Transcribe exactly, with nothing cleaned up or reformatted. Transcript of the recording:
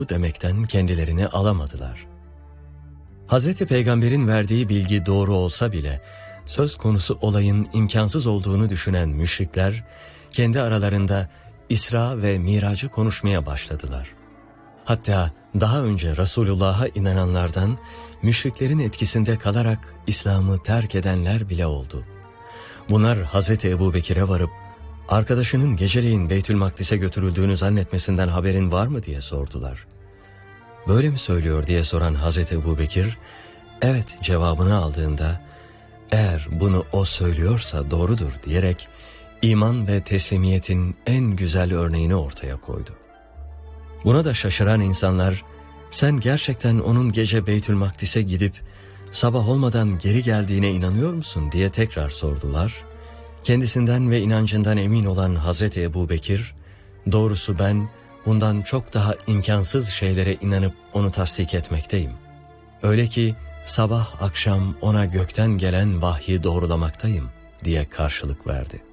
demekten kendilerini alamadılar. Hazreti Peygamber'in verdiği bilgi doğru olsa bile, söz konusu olayın imkansız olduğunu düşünen müşrikler, kendi aralarında İsra ve Mirac'ı konuşmaya başladılar. Hatta daha önce Resulullah'a inananlardan, müşriklerin etkisinde kalarak İslam'ı terk edenler bile oldu. Bunlar Hazreti Ebubekir'e varıp, arkadaşının geceleyin Beytülmakdis'e götürüldüğünü zannetmesinden haberin var mı diye sordular. Böyle mi söylüyor diye soran Hazreti Ebubekir, evet cevabını aldığında, eğer bunu o söylüyorsa doğrudur diyerek, iman ve teslimiyetin en güzel örneğini ortaya koydu. Buna da şaşıran insanlar, sen gerçekten onun gece Beytülmakdis'e gidip, sabah olmadan geri geldiğine inanıyor musun diye tekrar sordular. Kendisinden ve inancından emin olan Hazreti Ebubekir, doğrusu ben bundan çok daha imkansız şeylere inanıp onu tasdik etmekteyim. Öyle ki sabah akşam ona gökten gelen vahyi doğrulamaktayım diye karşılık verdi.